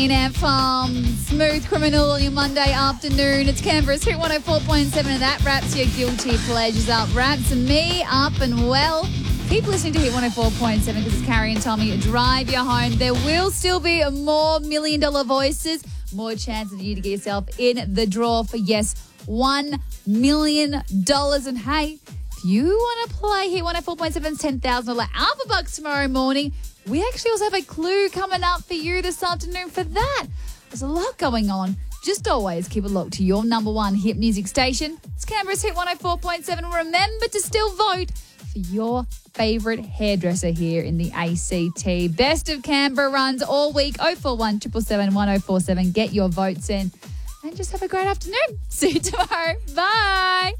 Farm, Smooth Criminal on your Monday afternoon. It's Canberra's Hit 104.7 and that wraps your guilty pleasures up. Wraps me up and well. Keep listening to Hit 104.7 because it's Carrie and Tommy drive you home. There will still be more $1 million voices, more chances for you to get yourself in the draw for, yes, $1 million. And hey, if you want to play Hit 104.7's $10,000 Alpha Bucks tomorrow morning, we actually also have a clue coming up for you this afternoon for that. There's a lot going on. Just always keep a look to your number one hit music station. It's Canberra's Hit 104.7. Remember to still vote for your favourite hairdresser here in the ACT. Best of Canberra runs all week. 041 777 1047. Get your votes in. And just have a great afternoon. See you tomorrow. Bye.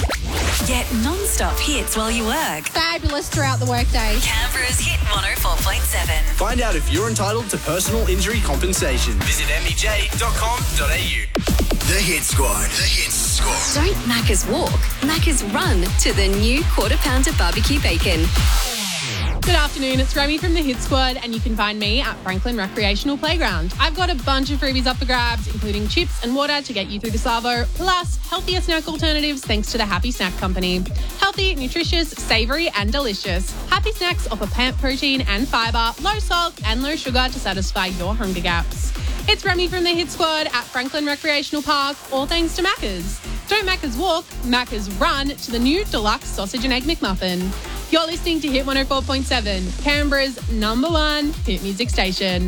Get non-stop hits while you work. Fabulous throughout the workday. Canberra's Hit 104.7. Find out if you're entitled to personal injury compensation. Visit mej.com.au. The Hit Squad. The Hit Squad. Don't Macca's walk, Macca's run to the new Quarter Pounder Barbecue Bacon. Good afternoon, it's Remy from the Hit Squad and you can find me at Franklin Recreational Playground. I've got a bunch of freebies up for grabs, including chips and water to get you through the Savo, plus healthier snack alternatives thanks to the Happy Snack Company. Healthy, nutritious, savoury and delicious. Happy Snacks offer plant protein and fibre, low salt and low sugar to satisfy your hunger gaps. It's Remy from the Hit Squad at Franklin Recreational Park, all thanks to Macca's. Don't Macca's walk, Macca's run to the new Deluxe Sausage and Egg McMuffin. You're listening to Hit 104.7, Canberra's number one hit music station.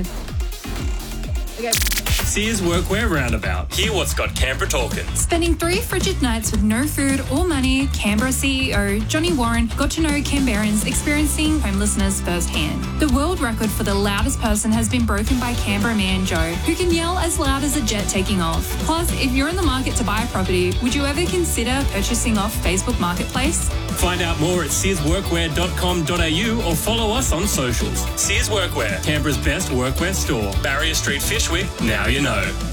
Okay. Sears Workwear Roundabout. Hear what's got Canberra talking. Spending 3 frigid nights with no food or money, Canberra CEO Johnny Warren got to know Canberrans experiencing homelessness firsthand. The world record for the loudest person has been broken by Canberra man Joe, who can yell as loud as a jet taking off. Plus, if you're in the market to buy a property, would you ever consider purchasing off Facebook Marketplace? Find out more at searsworkwear.com.au or follow us on socials. Sears Workwear, Canberra's best workwear store. Barrier Street, Fishwick. Now you know.